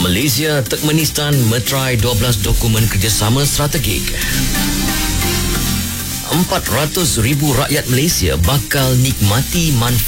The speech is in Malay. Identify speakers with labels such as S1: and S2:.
S1: Malaysia Turkmenistan metrai 12 dokumen kerjasama strategik. 400,000 rakyat Malaysia bakal nikmati manfaat